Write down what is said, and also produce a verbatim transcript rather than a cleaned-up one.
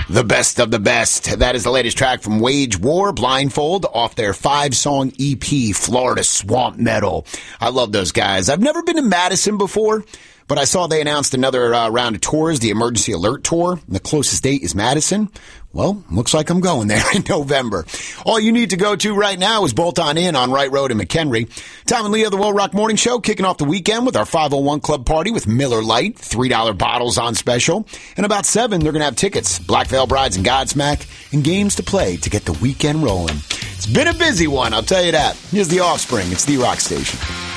The best of the best. That is the latest track from Wage War, Blindfold, off their five-song E P, Florida Swamp Metal. I love those guys. I've never been to Madison before, but I saw they announced another uh, round of tours, the Emergency Alert Tour. And the closest date is Madison. Well, looks like I'm going there in November. All you need to go to right now is bolt on in on Wright Road in McHenry. Tom and Leah, the Will Rock Morning Show, kicking off the weekend with our five oh one Club Party with Miller Lite, three dollar bottles on special. And about seven, they're going to have tickets, Black Veil Brides and Godsmack, and games to play to get the weekend rolling. It's been a busy one, I'll tell you that. Here's The Offspring. It's The Rock Station.